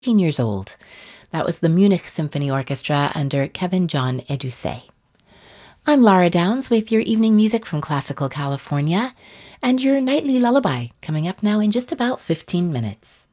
years old. That was the Munich Symphony Orchestra under Kevin John Edusei. I'm Laura Downs with your evening music from Classical California and your nightly lullaby coming up now in just about 15 minutes.